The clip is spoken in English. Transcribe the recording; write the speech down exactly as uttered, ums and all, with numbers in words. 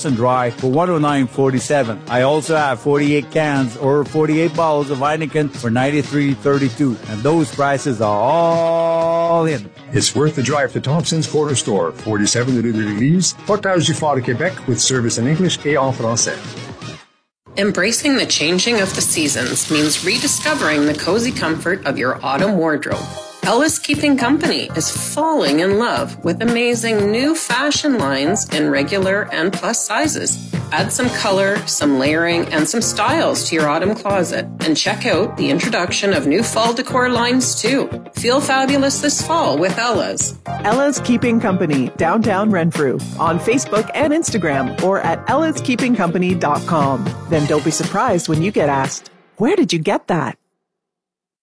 Wash and Dry for one oh nine forty-seven. I also have forty-eight cans or forty-eight bottles of Heineken for ninety-three thirty-two. And those prices are all in. It's worth the drive to Thompson's Corner Store, forty-seven Rue de l'Église, Portage du Fort, Québec, with service in English et en français. Embracing the changing of the seasons means rediscovering the cozy comfort of your autumn wardrobe. Ella's Keeping Company is falling in love with amazing new fashion lines in regular and plus sizes. Add some color, some layering, and some styles to your autumn closet, and check out the introduction of new fall decor lines too. Feel fabulous this fall with Ella's. Ella's Keeping Company, downtown Renfrew, on Facebook and Instagram, or at ellas keeping company dot com. Then don't be surprised when you get asked, where did you get that?